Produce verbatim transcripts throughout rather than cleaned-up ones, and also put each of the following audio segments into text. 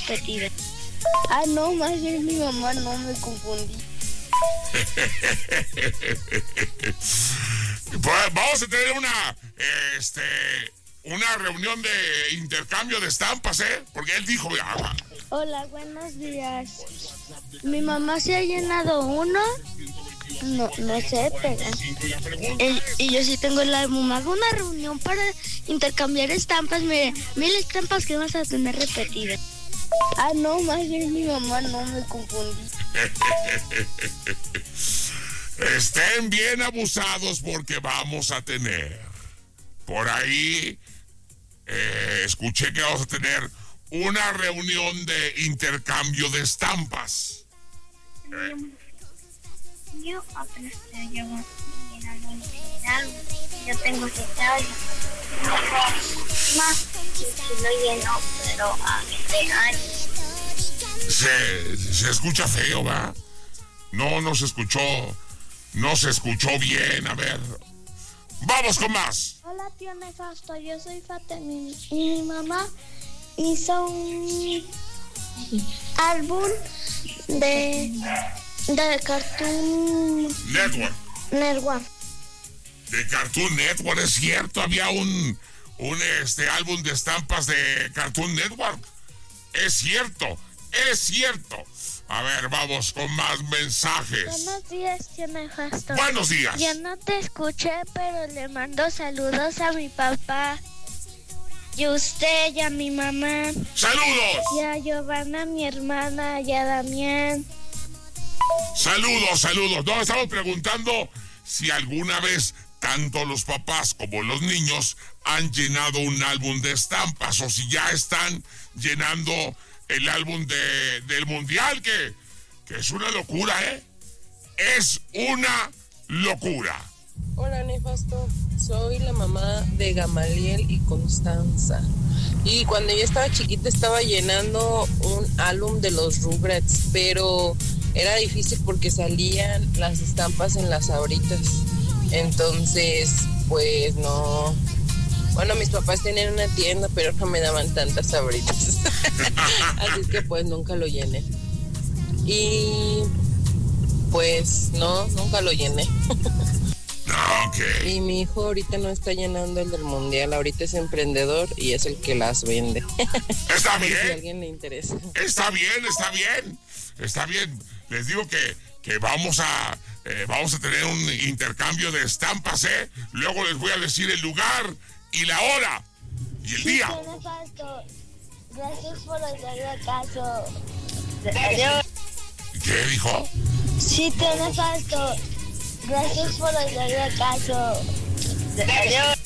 repetida. Ah, no, más bien mi mamá, no me confundí. Pues vamos a tener una, este, una reunión de intercambio de estampas, ¿eh? Porque él dijo... Ah, hola, buenos días. Mi mamá se ha llenado uno. No, no sé, pero... El, y yo sí tengo el álbum. Hago una reunión para intercambiar estampas. Mire, mil estampas que vas a tener repetidas. Ah, no, más bien mi mamá, no me confundí. Estén bien abusados porque vamos a tener... Por ahí, eh, escuché que vamos a tener una reunión de intercambio de estampas. Eh. Yo apenas estoy llenando el álbum. Yo tengo siete años. Más si lo lleno, pero a siete años. Se, se escucha feo, ¿va? No, no se escuchó. No se escuchó bien. A ver. ¡Vamos con más! Hola, tío Nefasto. Yo soy Fatemi. Y mi mamá hizo un álbum de, de Cartoon Network. Network. De Cartoon Network, es cierto. Había un, un este, álbum de estampas de Cartoon Network. Es cierto. Es cierto. A ver, vamos con más mensajes. Buenos días, tío Nefasto. Buenos días. Yo no te escuché, pero le mando saludos a mi papá. Y a usted y a mi mamá. ¡Saludos! Y a Giovanna, mi hermana, y a Damián. Saludos, saludos. No, estamos preguntando si alguna vez tanto los papás como los niños han llenado un álbum de estampas o si ya están llenando el álbum de, del mundial, que, que es una locura, ¿eh? Es una locura. Hola, Nefasto. Soy la mamá de Gamaliel y Constanza. Y cuando yo estaba chiquita estaba llenando un álbum de los Rugrats, pero era difícil porque salían las estampas en las Sabritas. Entonces, pues no... Bueno, mis papás tenían una tienda, pero no me daban tantas Sabritas. Así es que pues nunca lo llené. Y pues no, nunca lo llené. Okay. Y mi hijo ahorita no está llenando el del mundial, ahorita es emprendedor y es el que las vende. Está bien. Si a alguien le interesa. Está bien, está bien. Está bien. Les digo que, que vamos a eh, vamos a tener un intercambio de estampas, ¿eh? Luego les voy a decir el lugar y la hora y el día. Gracias por hacerme caso. Adiós. ¿Qué dijo? Sí, tiene falso. Gracias por hacerme caso. Adiós.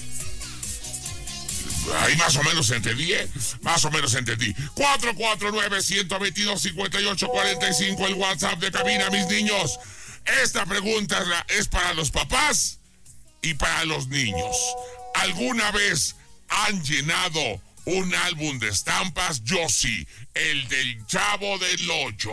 Ahí más o menos entendí, ¿eh? Más o menos entendí. cuatro cuatro nueve, uno dos dos, cinco ocho cuatro cinco, el WhatsApp de cabina, mis niños. Esta pregunta es para los papás y para los niños. ¿Alguna vez han llenado un álbum de estampas? Yo sí, el del Chavo del Ocho.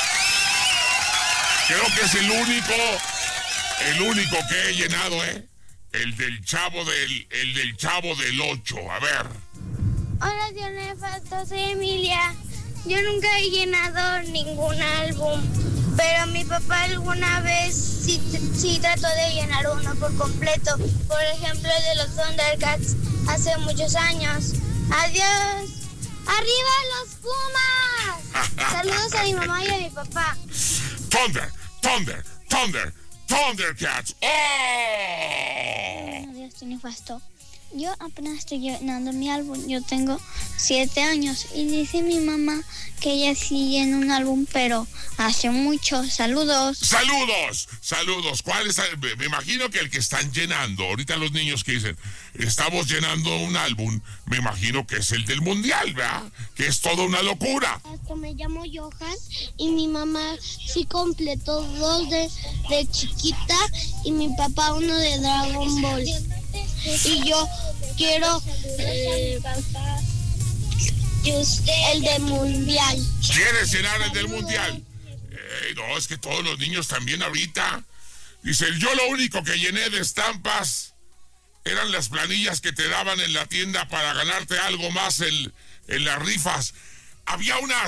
Creo que es el único, el único que he llenado, ¿eh? El del Chavo del, el del Chavo del Ocho. A ver. Hola, Dios Nefasto, soy Emilia. Yo nunca he llenado ningún álbum, pero mi papá alguna vez sí, sí trató de llenar uno por completo. Por ejemplo, el de los Thundercats hace muchos años. Adiós. ¡Arriba los Pumas! Saludos a mi mamá y a mi papá. Thunder, Thunder, Thunder, Thundercats. ¡Oh! Buenos días, tío Nefasto. Yo apenas estoy llenando mi álbum. Yo tengo siete años y dice mi mamá que ella sí llena un álbum, pero hace mucho. Saludos. Saludos, saludos. ¿Cuál es? Me, me imagino que el que están llenando, ahorita los niños que dicen, estamos llenando un álbum, me imagino que es el del mundial, ¿verdad? Que es toda una locura. Hasta me llamo Johan y mi mamá sí completó dos de, de chiquita y mi papá uno de Dragon Ball. Y yo quiero eh, el del mundial. ¿Quieres llenar el del mundial? Eh, no, es que todos los niños también ahorita. Dice, yo lo único que llené de estampas eran las planillas que te daban en la tienda para ganarte algo más en, en las rifas. Había una